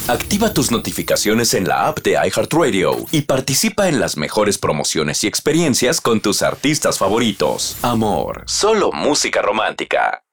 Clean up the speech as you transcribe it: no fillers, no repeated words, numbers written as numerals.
Activa tus notificaciones en la app de iHeartRadio y participa en las mejores promociones y experiencias con tus artistas favoritos. Amor, solo música romántica.